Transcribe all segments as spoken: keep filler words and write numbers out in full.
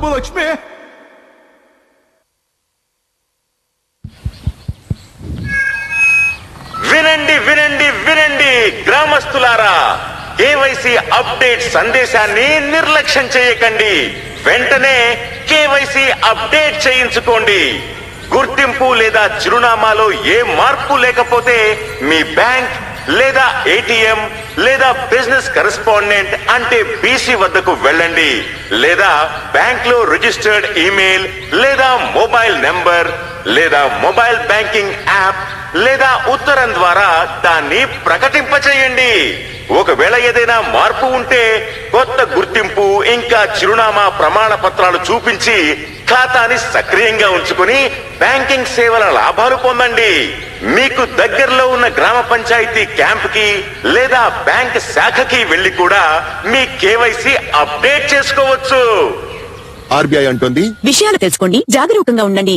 సుబ్బులక్ష్మి. వినండి వినండి వినండి గ్రామస్తులారా, కేవైసీ అప్డేట్ సందేశాన్ని నిర్లక్ష్యం చేయకండి. వెంటనే కేవైసీ అప్డేట్ చేయించుకోండి. గుర్తింపు లేదా చిరునామాలో ఏ మార్పు లేకపోతే మీ బ్యాంక్ లేదా ఏటీఎం లేదా బిజినెస్ కరెస్పాండెంట్ అంటే బీసీ వద్దకు వెళ్ళండి. లేదా బ్యాంక్ లో రిజిస్టర్డ్ ఈమెయిల్ లేదా మొబైల్ నెంబర్ లేదా మొబైల్ బ్యాంకింగ్ యాప్ లేదా ఉత్తరం ద్వారా దాన్ని ప్రకటింపచేయండి. ఒకవేళ ఏదైనా మార్పు ఉంటే కొత్త గుర్తింపు ఇంకా చిరునామా ప్రమాణ పత్రాలు చూపించి ఖాతాని సక్రియంగా ఉంచుకుని బ్యాంకింగ్ సేవల లాభాలు పొందండి. మీకు దగ్గరలో ఉన్న గ్రామ పంచాయతీ క్యాంప్ కి లేదా బ్యాంక్ శాఖకి వెళ్లి కూడా మీ కేవైసీ అప్డేట్ చేసుకోవచ్చు. ఆర్బీఐ అంటోంది, విషయాలు తెలుసుకోండి, జాగరూకంగా ఉండండి.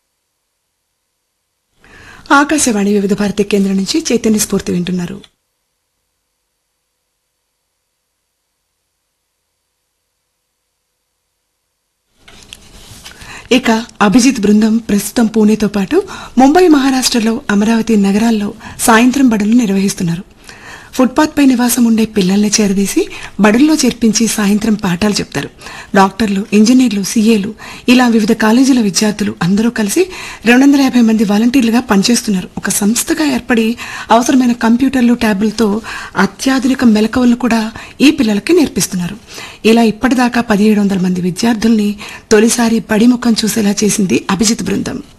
ఆకాశవాణి వివిధ భారతి కేంద్రం నుంచి చైతన్య స్ఫూర్తి వింటున్నారు. ఇక అభిజిత్ బృందం ప్రస్తుతం పూణేతో పాటు ముంబై, మహారాష్ట్రలో అమరావతి నగరాల్లో సాయంత్రం బడులు నిర్వహిస్తున్నారు. ఫుట్పాత్ పై నివాసం ఉండే పిల్లల్ని చేరదీసి బడుల్లో చేర్పించి సాయంత్రం పాఠాలు చెప్తారు. డాక్టర్లు, ఇంజనీర్లు, సీఏలు ఇలా వివిధ కాలేజీల విద్యార్థులు అందరూ కలిసి రెండు వందల యాభై మంది వాలంటీర్లుగా పనిచేస్తున్నారు. ఒక సంస్థగా ఏర్పడి అవసరమైన కంప్యూటర్లు, ట్యాబులతో అత్యాధునిక మెలకువలను కూడా ఈ పిల్లలకి నేర్పిస్తున్నారు. ఇలా ఇప్పటిదాకా పదిహేడు వందల మంది విద్యార్థుల్ని తొలిసారి బడి ముఖం చూసేలా చేసింది అభిజిత్ బృందం.